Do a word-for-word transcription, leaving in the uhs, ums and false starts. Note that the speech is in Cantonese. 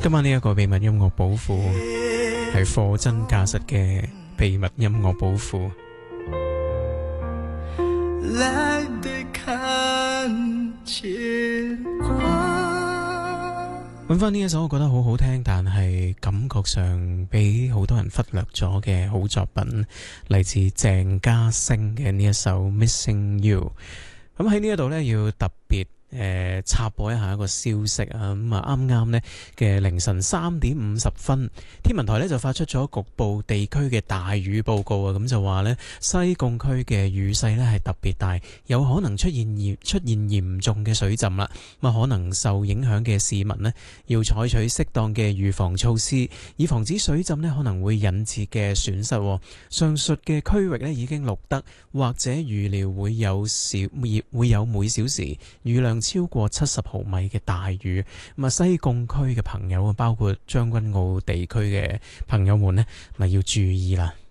今晚呢一個秘密音樂寶庫係貨真價實嘅秘密音樂寶庫。 來對看牽掛， 揾翻呢一首我覺得好好聽，但係感覺上俾好多人忽略咗嘅好作品，嚟自鄭家星嘅呢一首 Missing You。咁喺呢一度呢，要特別誒、呃、插播一下一個消息啊！咁啊啱啱呢嘅凌晨三點五十分，天文台呢就發出咗局部地區嘅大雨報告啊！咁就話呢，西貢區嘅雨勢呢係特別大，有可能出現嚴出現嚴重嘅水浸啦。咁啊可能受影響嘅市民呢，要採取適當嘅預防措施，以防止水浸呢可能會引致嘅損失。上述嘅區域呢已經錄得或者預料會有小會有每小時雨量超過七十毫米嘅大雨。咁啊，西貢區嘅朋友啊，包括將軍澳地區嘅朋友們呢，咪要注意啦。